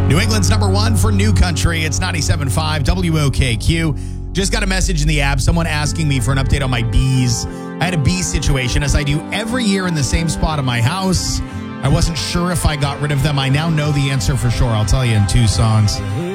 New England's number one for New Country. It's 97.5 WOKQ. Just got a message in the app. Someone asking me for an update on my bees. I had a bee situation, as I do every year in the same spot of my house. I wasn't sure if I got rid of them. I now know the answer for sure. I'll tell you in 2 songs.